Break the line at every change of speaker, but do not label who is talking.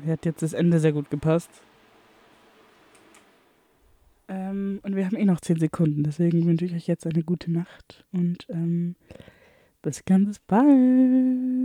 hat jetzt das Ende sehr gut gepasst. Und wir haben eh noch 10 Sekunden, deswegen wünsche ich euch jetzt eine gute Nacht und bis ganz bald.